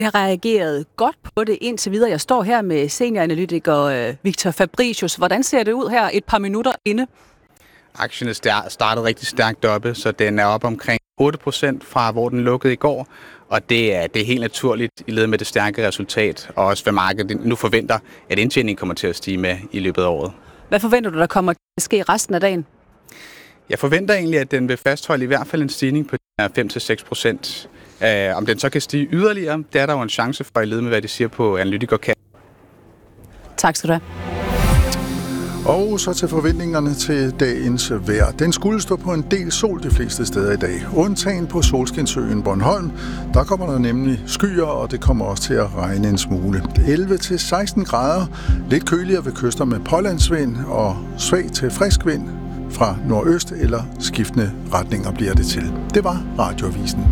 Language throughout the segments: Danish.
Jeg har reageret godt på det indtil videre. Jeg står her med senioranalytiker Victor Fabricius. Hvordan ser det ud her et par minutter inde? Aktien er startet rigtig stærkt oppe, så den er op omkring 8% fra hvor den lukkede i går. Og det er helt naturligt i led med det stærke resultat, og også hvad markedet nu forventer, at indtjeningen kommer til at stige med i løbet af året. Hvad forventer du, der kommer til at ske resten af dagen? Jeg forventer egentlig, at den vil fastholde i hvert fald en stigning på 5-6%. Om den så kan stige yderligere, det er der jo en chance for i led med, hvad de siger på analytikerkanten. Tak skal du have. Og så til forventningerne til dagens vejr. Den skulle stå på en del sol de fleste steder i dag. Undtagen på solskinsøen Bornholm. Der kommer der nemlig skyer, og det kommer også til at regne en smule. 11-16 grader. Lidt køligere ved kyster med pålandsvind og svag til frisk vind. Fra nordøst eller skiftende retninger bliver det til. Det var Radioavisen.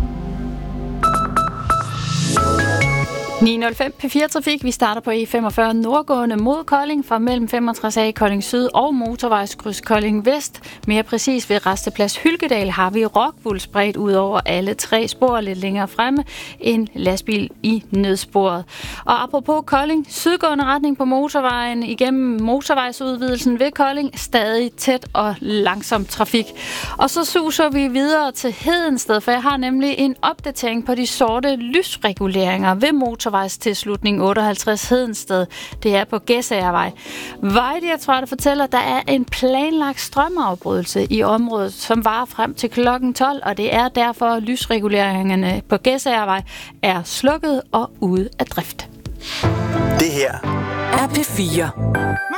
9:05 P4 Trafik. Vi starter på E45 nordgående mod Kolding fra mellem 65A Kolding Syd og motorvejskryds Kolding Vest. Mere præcis ved Rasteplads Hylkedal har vi rockwool spredt ud over alle 3 spor lidt længere fremme. En lastbil i nødsporet. Og apropos Kolding, sydgående retning på motorvejen igennem motorvejsudvidelsen ved Kolding. Stadig tæt og langsom trafik. Og så suser vi videre til Hedensted, for jeg har nemlig en opdatering på de sorte lysreguleringer ved motorvejstilslutning 58 Hedensted. Det er på Gæsagevej. Vejdirektoratet fortæller, at der er en planlagt strømafbrydelse i området, som varer frem til klokken 12, og det er derfor, lysreguleringerne på Gæsagevej er slukket og ude af drift. Det her er P4.